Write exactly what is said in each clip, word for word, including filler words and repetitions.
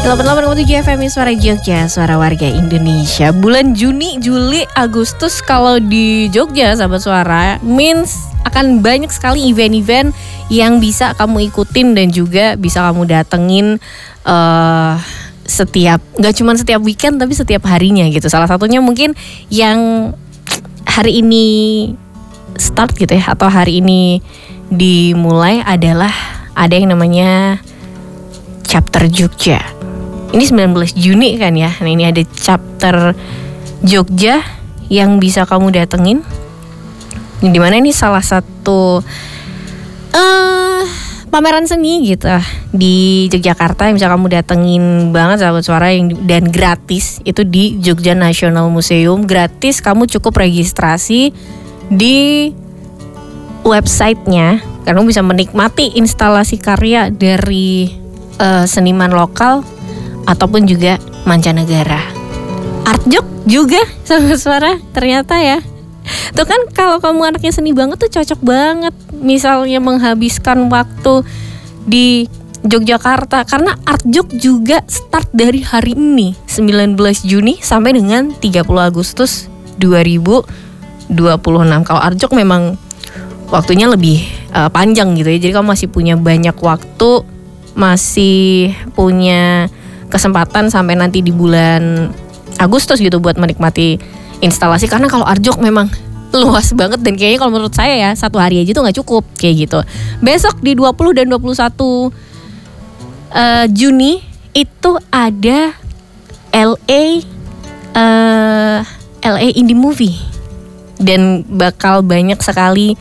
delapan puluh delapan koma tujuh F M Suara Jogja, suara warga Indonesia. Bulan Juni, Juli, Agustus kalau di Jogja, sahabat suara, means akan banyak sekali event-event yang bisa kamu ikutin dan juga bisa kamu datengin uh, setiap, gak cuma setiap weekend tapi setiap harinya gitu. Salah satunya mungkin yang hari ini start gitu ya, atau hari ini dimulai adalah ada yang namanya Chapter Jogja. Ini sembilan belas Juni kan ya. Nah, ini ada Chapter Jogja yang bisa kamu datengin. Di mana ini salah satu uh, pameran seni gitu di Yogyakarta yang bisa kamu datengin banget, sahabat suara, yang dan gratis. Itu di Jogja National Museum. Gratis, kamu cukup registrasi di websitenya. Kamu bisa menikmati instalasi karya dari uh, seniman lokal ataupun juga mancanegara. Art Jog juga, sahabat suara, ternyata ya. Tuh kan kalau kamu anaknya seni banget tuh cocok banget misalnya menghabiskan waktu di Yogyakarta, karena Art Jog juga start dari hari ini sembilan belas Juni sampai dengan tiga puluh Agustus dua ribu dua puluh enam. Kalau Art Jog memang waktunya lebih uh, panjang gitu ya. Jadi kamu masih punya banyak waktu, masih punya kesempatan sampai nanti di bulan Agustus gitu buat menikmati instalasi. Karena kalau Art Jog memang luas banget dan kayaknya kalau menurut saya ya satu hari aja tuh nggak cukup kayak gitu. Besok di dua puluh dan dua puluh satu uh, Juni itu ada L A uh, L A Indie Movie dan bakal banyak sekali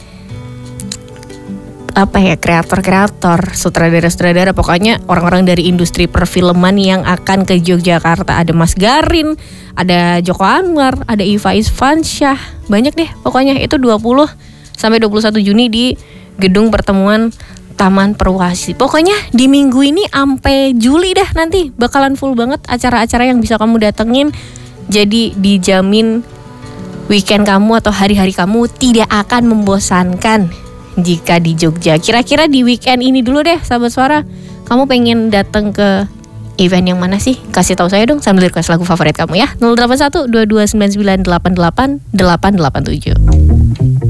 apa ya, kreator-kreator, sutradara-sutradara, pokoknya orang-orang dari industri perfilman yang akan ke Yogyakarta. Ada Mas Garin, ada Joko Anwar, ada Iva Isfansyah, banyak deh pokoknya. Itu dua puluh sampai dua puluh satu Juni di Gedung Pertemuan Taman Perwasi. Pokoknya di minggu ini sampai Juli dah nanti bakalan full banget acara-acara yang bisa kamu datengin. Jadi dijamin weekend kamu atau hari-hari kamu tidak akan membosankan jika di Jogja. Kira-kira di weekend ini dulu deh, sahabat suara, kamu pengen datang ke event yang mana sih? Kasih tahu saya dong sambil request lagu favorit kamu ya. nol delapan satu dua dua sembilan sembilan delapan delapan delapan delapan tujuh.